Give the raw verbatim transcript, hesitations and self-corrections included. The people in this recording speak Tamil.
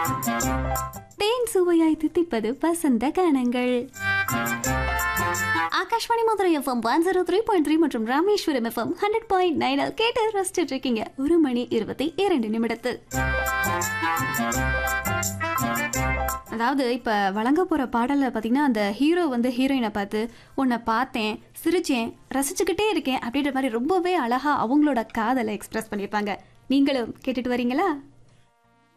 தேன் சுவையாய் தித்திப்பது வசந்த கானங்கள். Akashvani Madurai FM one zero three point three மற்றும் ராமேஸ்வரம் எஃப்எம் ஹண்ட்ரட் பாயிண்ட் நைனில் கேட்டு ரசிச்சுட்டு இருக்கீங்க. ஒரு மணி இருபத்தி இரண்டு நிமிடத்து. அதாவது இப்போ வழங்க போகிற பாடலில் பார்த்தீங்கன்னா அந்த ஹீரோ வந்து ஹீரோயினை பார்த்து உன்னை பார்த்தேன், சிரிச்சேன், ரசிச்சுக்கிட்டே இருக்கேன் அப்படின்ற மாதிரி ரொம்பவே அழகாக அவங்களோட காதலை எக்ஸ்பிரஸ் பண்ணியிருப்பாங்க. நீங்களும் கேட்டுட்டு வரீங்களா?